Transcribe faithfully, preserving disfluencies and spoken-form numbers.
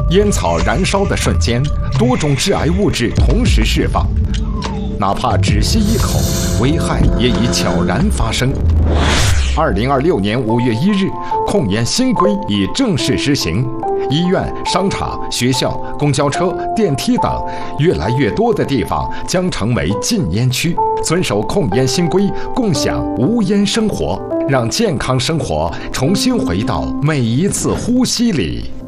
烟草燃烧的瞬间，多种致癌物质同时释放，哪怕只吸一口，危害也已悄然发生。二零二六年五月一日，控烟新规已正式施行。医院、商场、学校、公交车、电梯等越来越多的地方将成为禁烟区。遵守控烟新规，共享无烟生活，让健康生活重新回到每一次呼吸里。